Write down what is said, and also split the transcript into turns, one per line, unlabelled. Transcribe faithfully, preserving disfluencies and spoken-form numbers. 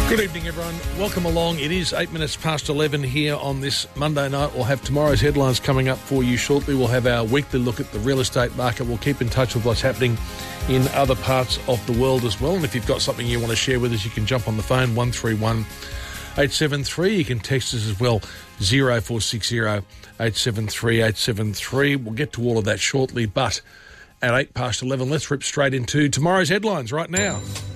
Good evening, everyone. Welcome along. It is eight minutes past eleven here on this Monday night. We'll have tomorrow's headlines coming up for you shortly. We'll have our weekly look at the real estate market. We'll keep in touch with what's happening in other parts of the world as well. And if you've got something you want to share with us, you can jump on the phone, one three one eight seven three. You can text us as well, zero four six zero eight seven three eight seven three. We'll get to all of that shortly, but at eight past eleven, let's rip straight into tomorrow's headlines right now.